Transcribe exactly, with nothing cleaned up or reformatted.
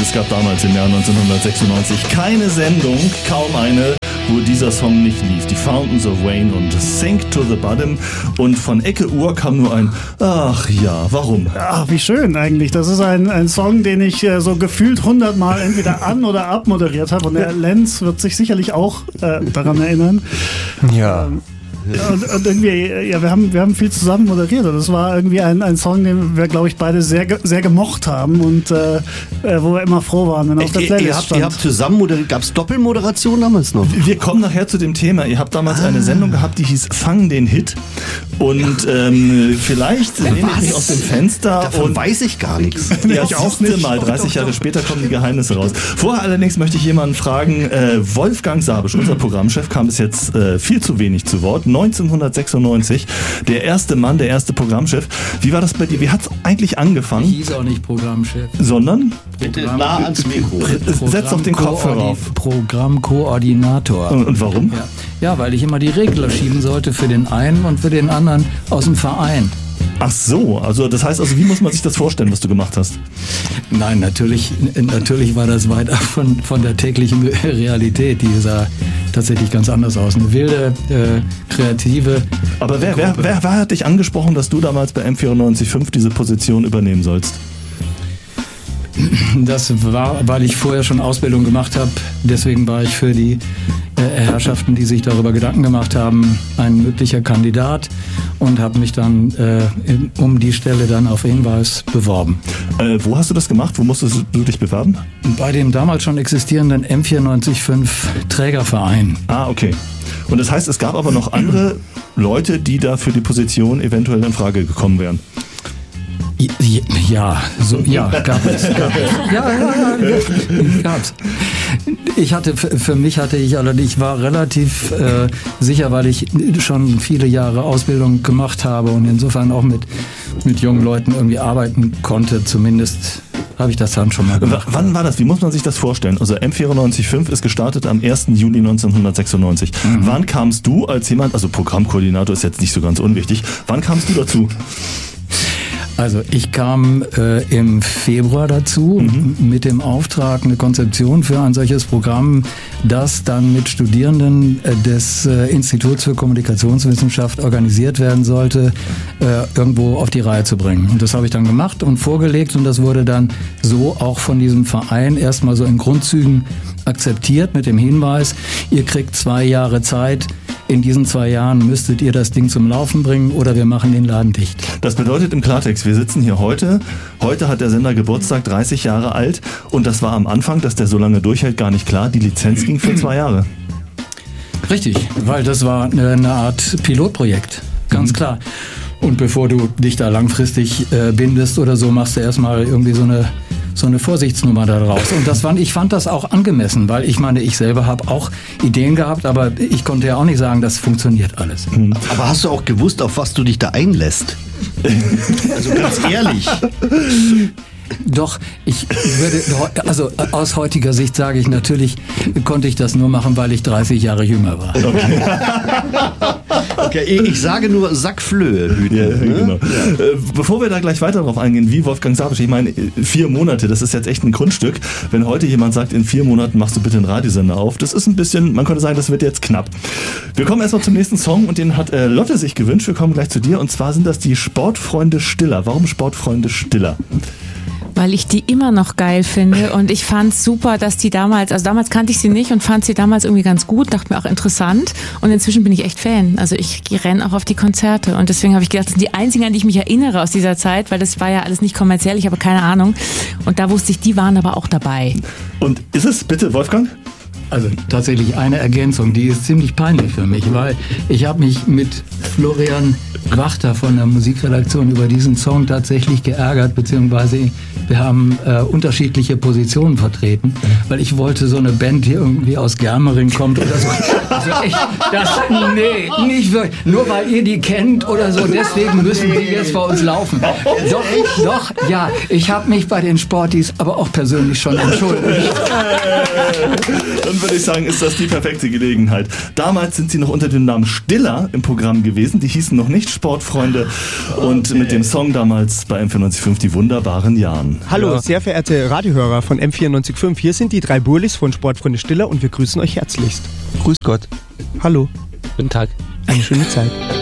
Es gab damals im Jahr neunzehnhundertsechsundneunzig keine Sendung, kaum eine, wo dieser Song nicht lief. Die Fountains of Wayne und Sink to the Bottom. Und von Ecke Uhr kam nur ein Ach ja, warum? Ach, wie schön eigentlich. Das ist ein, ein Song, den ich äh, so gefühlt hundertmal entweder an- oder abmoderiert habe. Und der Lenz wird sich sicherlich auch äh, daran erinnern. Ja. Ähm, Und, und irgendwie, ja, wir haben, wir haben viel zusammen moderiert und es war irgendwie ein, ein Song, den wir, glaube ich, beide sehr, sehr gemocht haben und äh, wo wir immer froh waren, wenn er auf der Playlist ihr, habt, stand. ihr habt zusammen moderiert, gab es Doppelmoderation damals noch? Wir kommen nachher zu dem Thema. Ihr habt damals ah. eine Sendung gehabt, die hieß Fang den Hit und ähm, vielleicht lehne ich mich aus dem Fenster. Davon und weiß ich gar nichts. Ja, ich auch nicht. Mal dreißig Jahre später kommen die Geheimnisse raus. Vorher allerdings möchte ich jemanden fragen, äh, Wolfgang Sabisch, unser Programmchef, kam bis jetzt äh, viel zu wenig zu Wort. neunzehnhundertsechsundneunzig, der erste Mann, der erste Programmchef. Wie war das bei dir? Wie hat es eigentlich angefangen? Ich hieß auch nicht Programmchef. Sondern? Bitte nah ans Mikro. Setz doch den Kopfhörer auf. Programmkoordinator. Und, und warum? Ja. ja, weil ich immer die Regler schieben sollte für den einen und für den anderen aus dem Verein. Ach so, also das heißt, also wie muss man sich das vorstellen, was du gemacht hast? Nein, natürlich, natürlich war das weit ab von, von der täglichen Realität. Die sah tatsächlich ganz anders aus. Eine wilde, äh, kreative. Aber wer, wer, wer, wer hat dich angesprochen, dass du damals bei M vierundneunzig Komma fünf diese Position übernehmen sollst? Das war, weil ich vorher schon Ausbildung gemacht habe. Deswegen war ich für die äh, Herrschaften, die sich darüber Gedanken gemacht haben, ein möglicher Kandidat und habe mich dann äh, in, um die Stelle dann auf Hinweis beworben. Äh, wo hast du das gemacht? Wo musstest du dich bewerben? Bei dem damals schon existierenden M vierundneunzig Komma fünf Trägerverein. Ah, okay. Und das heißt, es gab aber noch andere Leute, die da für die Position eventuell in Frage gekommen wären? Ja, so, ja, gab es. Gab es. Ja, ja, ja, gab's. Ich hatte, für mich hatte ich allerdings, ich war relativ äh, sicher, weil ich schon viele Jahre Ausbildung gemacht habe und insofern auch mit, mit jungen Leuten irgendwie arbeiten konnte, zumindest habe ich das dann schon mal gemacht. W- wann war das? Wie muss man sich das vorstellen? Also M vierundneunzig Komma fünf ist gestartet am ersten Juli neunzehnhundertsechsundneunzig. Mhm. Wann kamst du als jemand, also Programmkoordinator ist jetzt nicht so ganz unwichtig, wann kamst du dazu? Also ich kam äh, im Februar dazu mhm. mit dem Auftrag, eine Konzeption für ein solches Programm, das dann mit Studierenden äh, des äh, Instituts für Kommunikationswissenschaft organisiert werden sollte, äh, irgendwo auf die Reihe zu bringen. Und das habe ich dann gemacht und vorgelegt und das wurde dann so auch von diesem Verein erstmal so in Grundzügen akzeptiert mit dem Hinweis, ihr kriegt zwei Jahre Zeit, in diesen zwei Jahren müsstet ihr das Ding zum Laufen bringen oder wir machen den Laden dicht. Das bedeutet im Klartext, wir sitzen hier heute, heute hat der Sender Geburtstag, dreißig Jahre alt und das war am Anfang, dass der so lange durchhält, gar nicht klar. Die Lizenz ging für zwei Jahre. Richtig, weil das war eine Art Pilotprojekt, ganz mhm. klar. Und bevor du dich da langfristig äh, bindest oder so, machst du erstmal irgendwie so eine so eine Vorsichtsnummer da draus. Und das fand, ich fand das auch angemessen, weil ich meine, ich selber habe auch Ideen gehabt, aber ich konnte ja auch nicht sagen, das funktioniert alles. Aber hast du auch gewusst, auf was du dich da einlässt? Also ganz ehrlich. Doch, ich würde, also aus heutiger Sicht sage ich natürlich, konnte ich das nur machen, weil ich dreißig Jahre jünger war. Okay, okay ich sage nur Sackflöhe hüten. Ja, ne? genau. Ja. Bevor wir da gleich weiter drauf eingehen, wie Wolfgang Sabisch, ich meine, vier Monate, das ist jetzt echt ein Grundstück. Wenn heute jemand sagt, in vier Monaten machst du bitte einen Radiosender auf, das ist ein bisschen, man könnte sagen, das wird jetzt knapp. Wir kommen erstmal zum nächsten Song und den hat äh, Lotte sich gewünscht. Wir kommen gleich zu dir und zwar sind das die Sportfreunde Stiller. Warum Sportfreunde Stiller? Weil ich die immer noch geil finde und ich fand es super, dass die damals, also damals kannte ich sie nicht und fand sie damals irgendwie ganz gut, dachte mir auch interessant und inzwischen bin ich echt Fan. Also ich renne auch auf die Konzerte und deswegen habe ich gedacht, das sind die einzigen, an die ich mich erinnere aus dieser Zeit, weil das war ja alles nicht kommerziell, ich habe keine Ahnung und da wusste ich, die waren aber auch dabei. Und ist es bitte, Wolfgang? Also tatsächlich eine Ergänzung, die ist ziemlich peinlich für mich, weil ich habe mich mit Florian Wachter von der Musikredaktion über diesen Song tatsächlich geärgert, beziehungsweise wir haben äh, unterschiedliche Positionen vertreten, weil ich wollte so eine Band, die irgendwie aus Germering kommt oder so. Also echt, das, nee, nicht wirklich. Nur weil ihr die kennt oder so, deswegen müssen die jetzt bei uns laufen. Doch, doch, ja, ich habe mich bei den Sportis aber auch persönlich schon entschuldigt. Dann würde ich sagen, ist das die perfekte Gelegenheit. Damals sind sie noch unter dem Namen Stiller im Programm gewesen. Die hießen noch nicht Sportfreunde. Und mit dem Song damals bei M vierundneunzig Komma fünf die wunderbaren Jahren. Hallo, Ja. sehr verehrte Radiohörer von M vierundneunzig Komma fünf. Hier sind die drei Burlis von Sportfreunde Stiller und wir grüßen euch herzlichst. Grüß Gott. Hallo, Guten Tag. eine schöne Zeit.